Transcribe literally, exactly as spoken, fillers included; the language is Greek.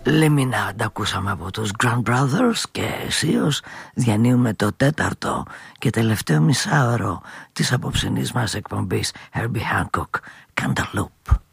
Lemonade ακούσαμε από τους Grand Brothers και αισίως διανύουμε το τέταρτο και τελευταίο μισάωρο της απόψινής μας εκπομπής Herbie Hancock, Cantaloupe.